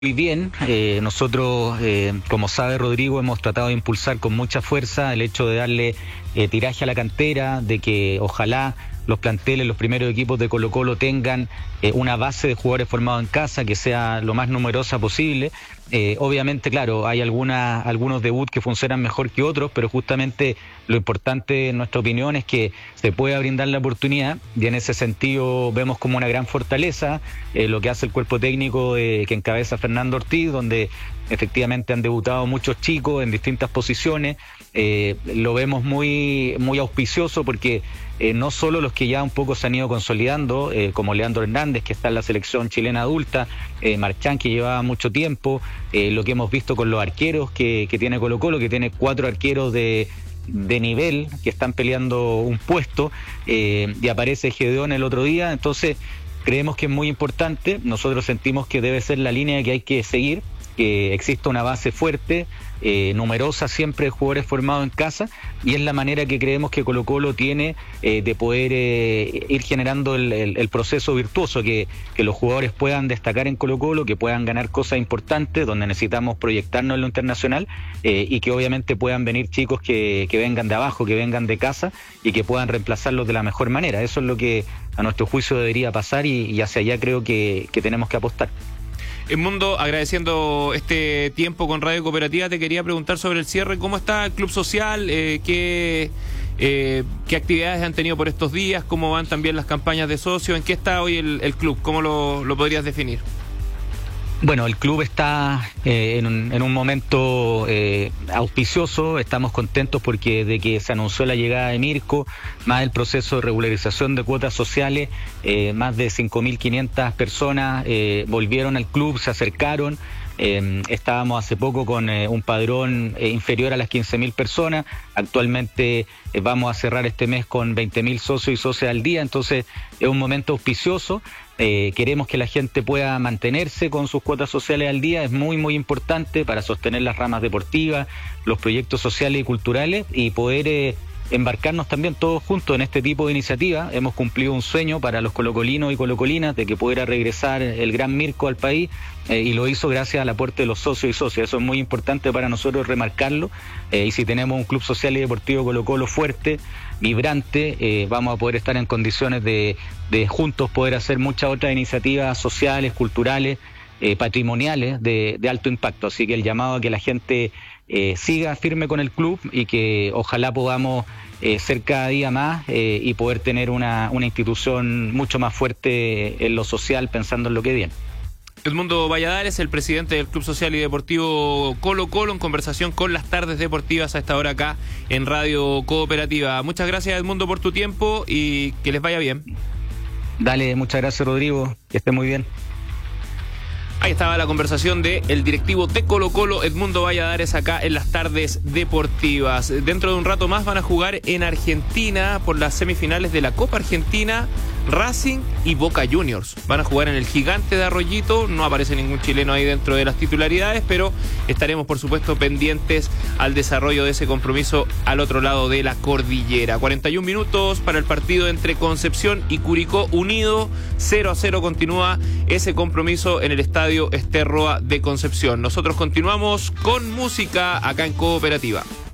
Muy bien, nosotros, como sabe Rodrigo, hemos tratado de impulsar con mucha fuerza el hecho de darle tiraje a la cantera, de que ojalá los planteles, los primeros equipos de Colo-Colo tengan una base de jugadores formados en casa que sea lo más numerosa posible. Obviamente, claro, hay algunos debuts que funcionan mejor que otros, pero justamente lo importante en nuestra opinión es que se pueda brindar la oportunidad, y en ese sentido vemos como una gran fortaleza lo que hace el cuerpo técnico que encabeza Fernando Ortiz, donde efectivamente han debutado muchos chicos en distintas posiciones. Lo vemos muy auspicioso porque no solo los que ya un poco se han ido consolidando, como Leandro Hernández, que está en la selección chilena adulta, Marchán, que llevaba mucho tiempo, lo que hemos visto con los arqueros que tiene Colo-Colo, que tiene 4 arqueros de nivel que están peleando un puesto, y aparece Gedeón el otro día. Entonces creemos que es muy importante. Nosotros sentimos que debe ser la línea que hay que seguir, que exista una base fuerte, numerosa siempre de jugadores formados en casa, y es la manera que creemos que Colo-Colo tiene de poder ir generando el proceso virtuoso, que los jugadores puedan destacar en Colo-Colo, que puedan ganar cosas importantes, donde necesitamos proyectarnos en lo internacional, y que obviamente puedan venir chicos que vengan de abajo, que vengan de casa, y que puedan reemplazarlos de la mejor manera. Eso es lo que a nuestro juicio debería pasar, y hacia allá creo que tenemos que apostar. Edmundo, agradeciendo este tiempo con Radio Cooperativa, te quería preguntar sobre el cierre. ¿Cómo está el Club Social? ¿Qué actividades han tenido por estos días? ¿Cómo van también las campañas de socios? ¿En qué está hoy el club? ¿Cómo lo podrías definir? Bueno, el club está en un momento auspicioso. Estamos contentos porque de que se anunció la llegada de Mirko, más el proceso de regularización de cuotas sociales, más de 5.500 personas volvieron al club, se acercaron. Estábamos hace poco con un padrón inferior a las 15.000 personas. Actualmente vamos a cerrar este mes con 20.000 socios y socias al día. Entonces es un momento auspicioso. Queremos que la gente pueda mantenerse con sus cuotas sociales al día. Es muy importante para sostener las ramas deportivas, los proyectos sociales y culturales, y poder embarcarnos también todos juntos en este tipo de iniciativa. Hemos cumplido un sueño para los colocolinos y colocolinas de que pudiera regresar el gran Mirko al país, y lo hizo gracias al aporte de los socios y socias. Eso es muy importante para nosotros remarcarlo, y si tenemos un club social y deportivo Colo-Colo fuerte, vibrante, vamos a poder estar en condiciones de juntos poder hacer muchas otras iniciativas sociales, culturales, patrimoniales de alto impacto. Así que el llamado a que la gente siga firme con el club, y que ojalá podamos ser cada día más y poder tener una institución mucho más fuerte en lo social, pensando en lo que viene. Edmundo Valladares, el presidente del Club Social y Deportivo Colo-Colo, en conversación con las tardes deportivas a esta hora acá en Radio Cooperativa. Muchas gracias, Edmundo, por tu tiempo y que les vaya bien. Dale, muchas gracias, Rodrigo, que esté muy bien. Ahí estaba la conversación del directivo de Colo-Colo, Edmundo Valladares, acá en las tardes deportivas. Dentro de un rato más van a jugar en Argentina por las semifinales de la Copa Argentina, Racing y Boca Juniors. Van a jugar en el Gigante de Arroyito. No aparece ningún chileno ahí dentro de las titularidades, pero estaremos por supuesto pendientes al desarrollo de ese compromiso al otro lado de la cordillera. 41 minutos para el partido entre Concepción y Curicó Unido. 0-0 continúa ese compromiso en el estadio Ester Roa de Concepción. Nosotros continuamos con música acá en Cooperativa.